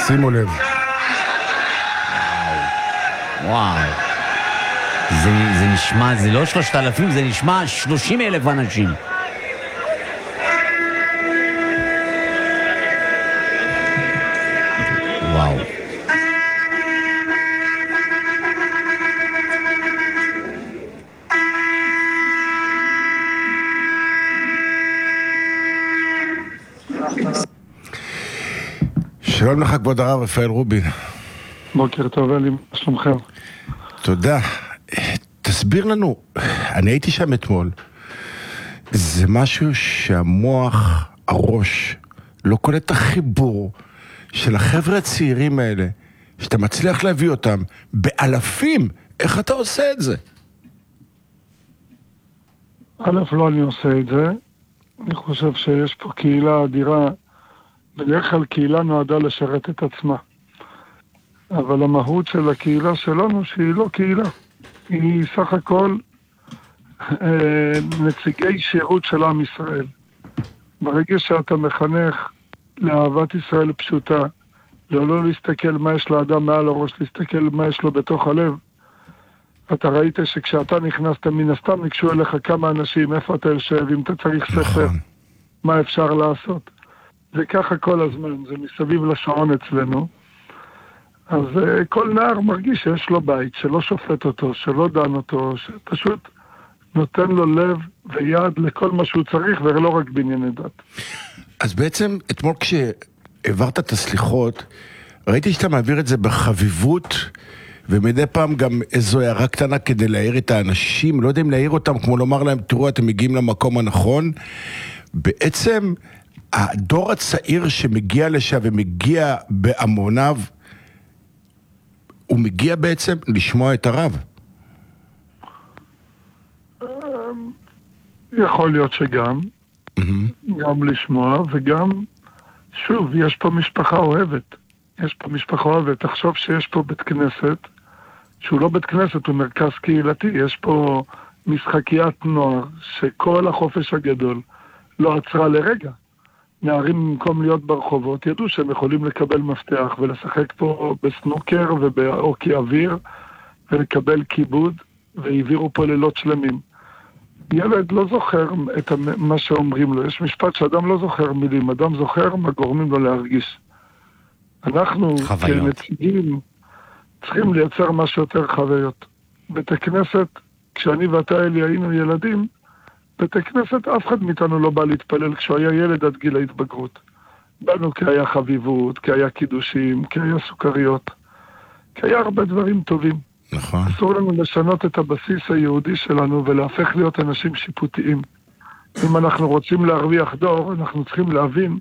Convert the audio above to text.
שימו לב. וואו. זה נשמע, זה לא 3,000, זה נשמע 30,000 אנשים. וואו. שלום לך כבוד הרב רפאל רובין. בוקר טוב אלי, מה שלומכם? תודה. תסביר לנו, אני הייתי שם אתמול, זה משהו שהמוח, הראש, לא קולט את החיבור של החבר'ה הצעירים האלה, שאתה מצליח להביא אותם באלפים. איך אתה עושה את זה? א', לא אני עושה את זה. אני חושב שיש פה קהילה אדירה. בדרך כלל קהילה נועדה לשרת את עצמה. אבל המהות של הקהילה שלנו שהיא לא קהילה. היא סך הכל נציגי שירות של עם ישראל. ברגע שאתה מחנך לאהבת ישראל פשוטה, לא להסתכל מה יש לאדם מעל הראש, להסתכל מה יש לו בתוך הלב, אתה ראית שכשאתה נכנסת מן הסתם ניגשו אליך כמה אנשים, איפה אתה יושב, אם אתה צריך ספר, מה אפשר לעשות. זה ככה כל הזמן, זה מסביב לשעון אצלנו. אז כל נער מרגיש שיש לו בית, שלא שופט אותו, שלא דן אותו, שפשוט נותן לו לב ויד לכל מה שהוא צריך, ולא רק בענייני דת. אז בעצם, אתמול כשעברת את הסליחות, ראיתי שאתה מעביר את זה בחביבות, ומדי פעם גם איזו הערה קטנה כדי להעיר את האנשים, לא יודע אם להעיר אותם, כמו לומר להם, תראו, אתם מגיעים למקום הנכון. בעצם, הדור הצעיר שמגיע לשם ומגיע בהמוניו, הוא מגיע בעצם לשמוע את הרב. יכול להיות שגם, גם לשמוע, וגם, שוב, יש פה משפחה אוהבת. יש פה משפחה אוהבת. תחשוב שיש פה בית כנסת, שהוא לא בית כנסת, הוא מרכז קהילתי. יש פה משחקיית נוער, שכל החופש הגדול לא עצרה לרגע. נערים במקום להיות ברחובות, ידעו שהם יכולים לקבל מפתח ולשחק פה בסנוקר ובאוקי אוויר, ולקבל כיבוד, והעבירו פה לילות שלמים. ילד לא זוכר את מה שאומרים לו. יש משפט שאדם לא זוכר מילים, אדם זוכר מה גורמים לו להרגיש. אנחנו כנציגים צריכים לייצר משהו יותר חוויות. בית הכנסת, כשאני ואתה אלי היינו ילדים, בית הכנסת אף אחד מאיתנו לא בא להתפלל כשהוא היה ילד עד גיל ההתבגרות. באנו כי היה חביבות, כי היה קידושים, כי היה סוכריות, כי היה הרבה דברים טובים. נכון. אסור לנו לשנות את הבסיס היהודי שלנו ולהפך להיות אנשים שיפוטיים. אם אנחנו רוצים להרוויח דור, אנחנו צריכים להבין